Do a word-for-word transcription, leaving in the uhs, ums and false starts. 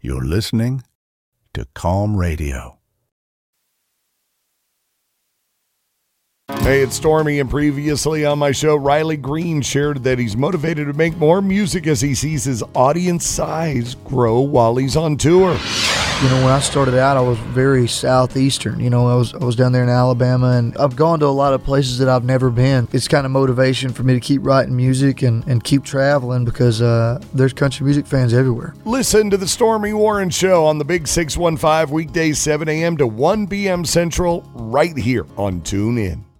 You're listening to Calm Radio. Hey, it's Stormy, and previously on my show, Riley Green shared that he's motivated to make more music as he sees his audience size grow while he's on tour. You know, when I started out, I was very southeastern. You know, I was I was down there in Alabama, and I've gone to a lot of places that I've never been. It's kind of motivation for me to keep writing music and, and keep traveling because uh, there's country music fans everywhere. Listen to the Stormy Warren Show on the Big six one five, weekdays seven a.m. to one p.m. Central, right here on TuneIn.